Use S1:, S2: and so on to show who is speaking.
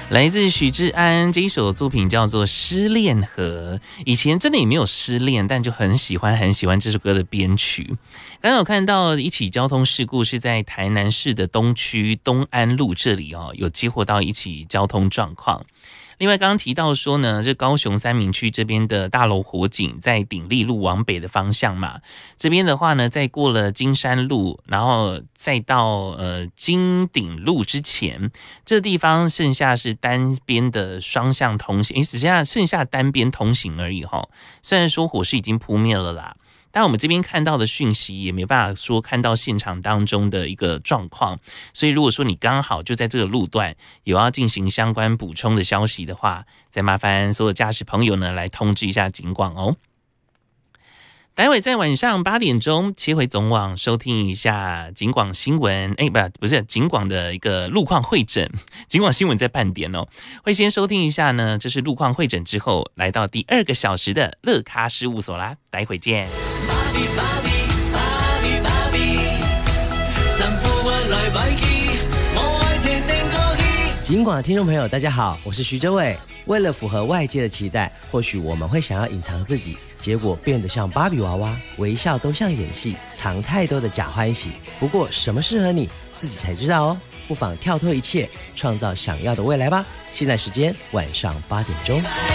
S1: 来自许志安这一首作品叫做《失恋河》，以前真的也没有失恋，但就很喜欢这首歌的编曲。刚刚有看到一起交通事故是在台南市的东区东安路这里有接获到一起交通状况。另外刚刚提到说呢，这高雄三民区这边的大楼火警在鼎立路往北的方向嘛，这边的话呢，在过了金山路，然后再到金鼎路之前，这地方剩下是单边的双向通行，只剩下单边通行而已哈。虽然说火势已经扑灭了啦，但我们这边看到的讯息也没办法说看到现场当中的一个状况，所以如果说你刚好就在这个路段有要进行相关补充的消息的话，再麻烦所有驾驶朋友呢来通知一下警广哦。待会在晚上8点钟切回总网收听一下警广新闻，不是警广的一个路况会诊，警广新闻在半点哦，会先收听一下呢，这是路况会诊之后，来到第2个小时的乐咖事务所啦，待会见。
S2: 警广的听众朋友大家好，我是徐哲伟。为了符合外界的期待，或许我们会想要隐藏自己，结果变得像芭比娃娃，微笑都像演戏，藏太多的假欢喜。不过什么适合你，自己才知道哦。不妨跳脱一切，创造想要的未来吧。现在时间晚上8点钟。